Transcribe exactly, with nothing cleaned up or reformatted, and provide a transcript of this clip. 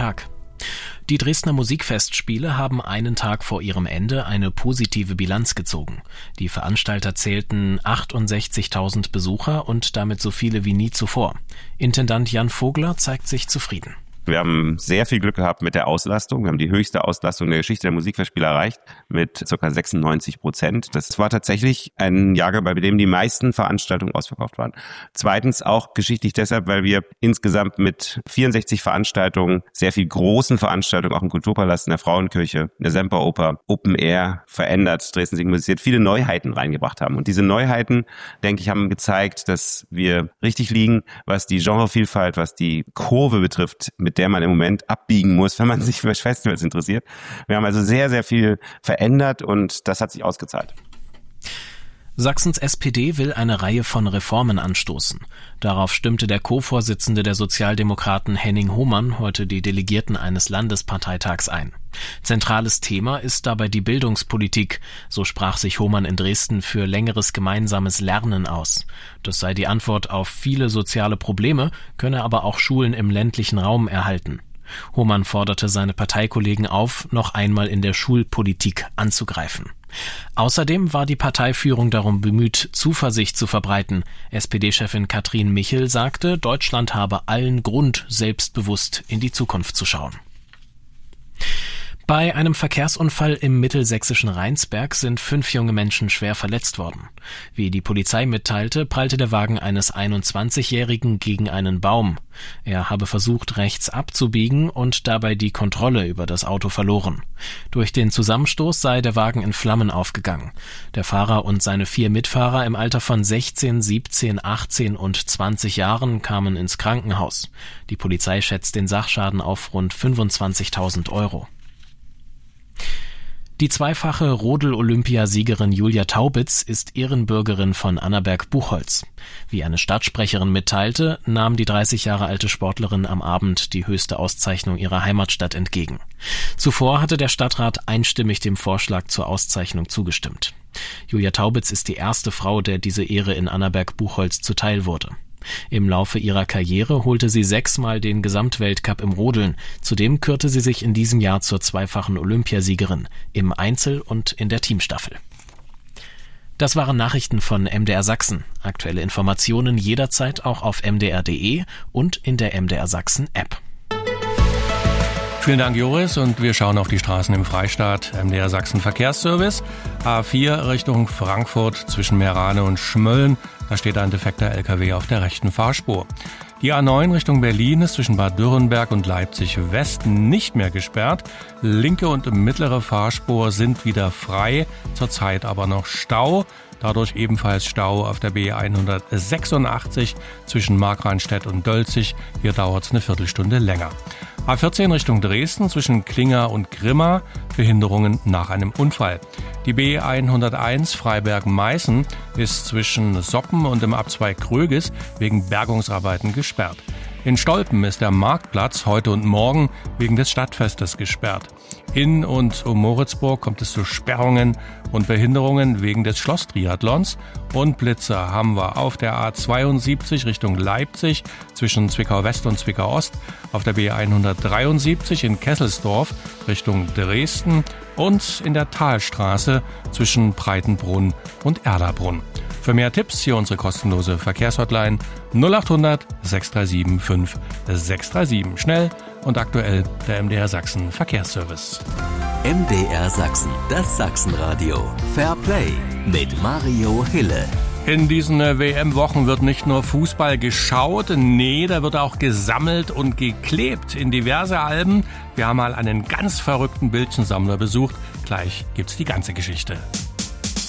Tag. Die Dresdner Musikfestspiele haben einen Tag vor ihrem Ende eine positive Bilanz gezogen. Die Veranstalter zählten achtundsechzigtausend Besucher und damit so viele wie nie zuvor. Intendant Jan Vogler zeigt sich zufrieden. Wir haben sehr viel Glück gehabt mit der Auslastung. Wir haben die höchste Auslastung der Geschichte der Musikfestspiele erreicht mit ca. sechsundneunzig Prozent. Das war tatsächlich ein Jahrgang, bei dem die meisten Veranstaltungen ausverkauft waren. Zweitens auch geschichtlich deshalb, weil wir insgesamt mit vierundsechzig Veranstaltungen, sehr viel großen Veranstaltungen, auch im Kulturpalast, in der Frauenkirche, in der Semperoper, Open Air, verändert, Dresden Singt musiziert, viele Neuheiten reingebracht haben. Und diese Neuheiten, denke ich, haben gezeigt, dass wir richtig liegen, was die Genrevielfalt, was die Kurve betrifft, mit der man im Moment abbiegen muss, wenn man sich für Festivals interessiert. Wir haben also sehr, sehr viel verändert und das hat sich ausgezahlt. Sachsens S P D will eine Reihe von Reformen anstoßen. Darauf stimmte der Co-Vorsitzende der Sozialdemokraten Henning Hohmann heute die Delegierten eines Landesparteitags ein. Zentrales Thema ist dabei die Bildungspolitik. So sprach sich Hohmann in Dresden für längeres gemeinsames Lernen aus. Das sei die Antwort auf viele soziale Probleme, könne aber auch Schulen im ländlichen Raum erhalten. Hohmann forderte seine Parteikollegen auf, noch einmal in der Schulpolitik anzugreifen. Außerdem war die Parteiführung darum bemüht, Zuversicht zu verbreiten. S P D-Chefin Katrin Michel sagte, Deutschland habe allen Grund, selbstbewusst in die Zukunft zu schauen. Bei einem Verkehrsunfall im mittelsächsischen Rheinsberg sind fünf junge Menschen schwer verletzt worden. Wie die Polizei mitteilte, prallte der Wagen eines einundzwanzigjährigen gegen einen Baum. Er habe versucht, rechts abzubiegen und dabei die Kontrolle über das Auto verloren. Durch den Zusammenstoß sei der Wagen in Flammen aufgegangen. Der Fahrer und seine vier Mitfahrer im Alter von sechzehn, siebzehn, achtzehn und zwanzig Jahren kamen ins Krankenhaus. Die Polizei schätzt den Sachschaden auf rund fünfundzwanzigtausend Euro. Die zweifache Rodel-Olympiasiegerin Julia Taubitz ist Ehrenbürgerin von Annaberg-Buchholz. Wie eine Stadtsprecherin mitteilte, nahm die dreißig Jahre alte Sportlerin am Abend die höchste Auszeichnung ihrer Heimatstadt entgegen. Zuvor hatte der Stadtrat einstimmig dem Vorschlag zur Auszeichnung zugestimmt. Julia Taubitz ist die erste Frau, der diese Ehre in Annaberg-Buchholz zuteil wurde. Im Laufe ihrer Karriere holte sie sechsmal den Gesamtweltcup im Rodeln. Zudem kürte sie sich in diesem Jahr zur zweifachen Olympiasiegerin im Einzel und in der Teamstaffel. Das waren Nachrichten von M D R Sachsen. Aktuelle Informationen jederzeit auch auf m d r punkt d e und in der M D R Sachsen App. Vielen Dank, Joris, und wir schauen auf die Straßen im Freistaat. M D R Sachsen Verkehrsservice. A vier Richtung Frankfurt zwischen Meerane und Schmölln. Da steht ein defekter L K W auf der rechten Fahrspur. Die A neun Richtung Berlin ist zwischen Bad Dürrenberg und Leipzig West nicht mehr gesperrt. Linke und mittlere Fahrspur sind wieder frei, zurzeit aber noch Stau. Dadurch ebenfalls Stau auf der B hundertsechsundachtzig zwischen Markranstädt und Dölzig. Hier dauert es eine Viertelstunde länger. A vierzehn Richtung Dresden zwischen Klinger und Grimma, Behinderungen nach einem Unfall. Die B hunderteins Freiberg-Meißen ist zwischen Soppen und dem Abzweig Krögis wegen Bergungsarbeiten gesperrt. In Stolpen ist der Marktplatz heute und morgen wegen des Stadtfestes gesperrt. In und um Moritzburg kommt es zu Sperrungen und Behinderungen wegen des Schlosstriathlons. Und Blitze haben wir auf der A zweiundsiebzig Richtung Leipzig zwischen Zwickau West und Zwickau Ost, auf der B hundertdreiundsiebzig in Kesselsdorf Richtung Dresden und in der Talstraße zwischen Breitenbrunn und Erlabrunn. Für mehr Tipps hier unsere kostenlose Verkehrshotline null acht hundert sechs drei sieben fünf sechs drei sieben. Schnell und aktuell der M D R Sachsen Verkehrsservice. M D R Sachsen, das Sachsenradio. Fair Play mit Mario Hille. In diesen W M-Wochen wird nicht nur Fußball geschaut, nee, da wird auch gesammelt und geklebt in diverse Alben. Wir haben mal einen ganz verrückten Bildchensammler besucht. Gleich gibt's die ganze Geschichte.